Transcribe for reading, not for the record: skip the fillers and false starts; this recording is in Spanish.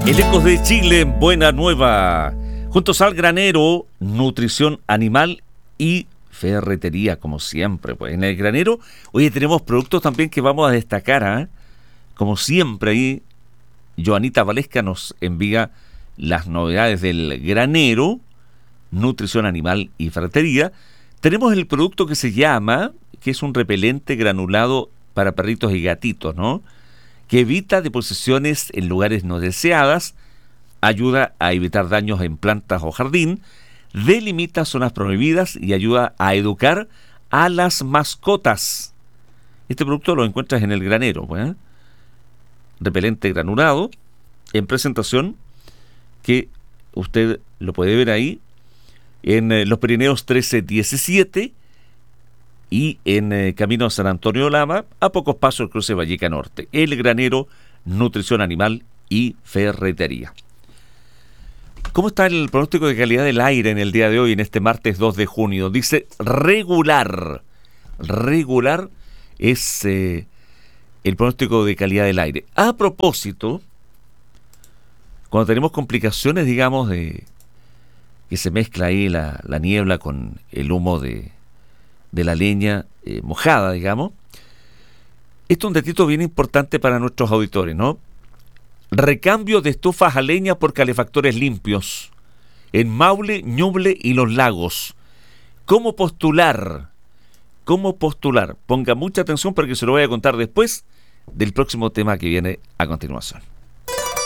El Ecos de Chile, buena nueva. Juntos al granero, nutrición animal y ferretería, como siempre. Pues en el granero, oye, tenemos productos también que vamos a destacar, ¿eh? Como siempre, ahí Joanita Valesca nos envía las novedades del granero, nutrición animal y ferretería. Tenemos el producto que se llama, que es un repelente granulado para perritos y gatitos, ¿no? Que evita deposiciones en lugares no deseadas, ayuda a evitar daños en plantas o jardín, delimita zonas prohibidas y ayuda a educar a las mascotas. Este producto lo encuentras en el granero, ¿eh? Repelente granulado, en presentación, que usted lo puede ver ahí, en Los Pirineos 1317 y en Camino San Antonio Lama, a pocos pasos del cruce Valleca Norte. El granero, nutrición animal y ferretería. ¿Cómo está el pronóstico de calidad del aire en el día de hoy, en este martes 2 de junio? Dice regular. Regular es el pronóstico de calidad del aire. A propósito, cuando tenemos complicaciones, digamos, de que se mezcla ahí la niebla con el humo de la leña mojada, digamos, esto es un datito bien importante para nuestros auditores, ¿no? Recambio de estufas a leña por calefactores limpios en Maule, Ñuble y Los Lagos. ¿Cómo postular? ¿Cómo postular? Ponga mucha atención porque se lo voy a contar después del próximo tema que viene a continuación.